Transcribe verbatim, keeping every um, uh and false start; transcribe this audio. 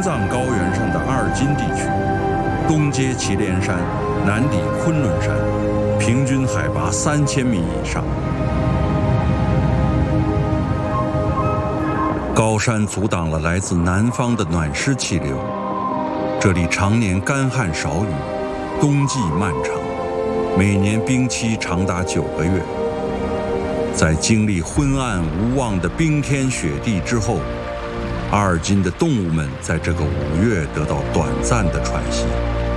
藏高原上的阿尔金地区，东接祁连山，南抵昆仑山，平均海拔三千米以上。高山阻挡了来自南方的暖湿气流，这里常年干旱少雨，冬季漫长，每年冰期长达九个月。在经历昏暗无望的冰天雪地之后，阿尔金的动物们在这个五月得到短暂的喘息。